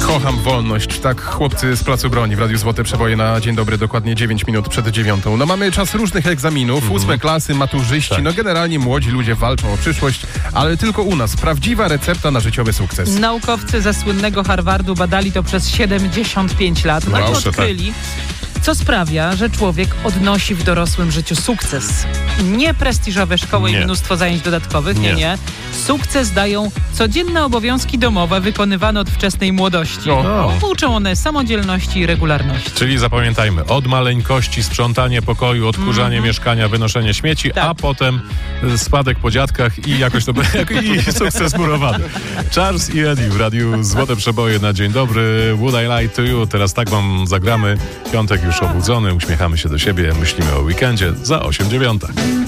Kocham wolność. Tak, chłopcy z Placu Broni w Radiu Złote Przeboje na dzień dobry, dokładnie 9 minut przed 9. No mamy czas różnych egzaminów, 8 klasy, maturzyści, Tak. no generalnie młodzi ludzie walczą o przyszłość, ale tylko u nas. Prawdziwa recepta na życiowy sukces. Naukowcy ze słynnego Harvardu badali to przez 75 lat. No Wow, i odkryli, co sprawia, że człowiek odnosi w dorosłym życiu sukces. Nie prestiżowe szkoły Nie. i mnóstwo zajęć dodatkowych, Nie. Sukces dają codzienne obowiązki domowe wykonywane od wczesnej młodości. O. Uczą one samodzielności i regularności. Czyli zapamiętajmy, od maleńkości sprzątanie pokoju, odkurzanie mieszkania, wynoszenie śmieci, Tak. a potem spadek po dziadkach i jakoś to i sukces murowany. Charles i Eddie w Radiu Złote Przeboje na dzień dobry. Would I Lie to You? Teraz tak wam zagramy. Piątek już obudzony, uśmiechamy się do siebie, myślimy o weekendzie za 8:09.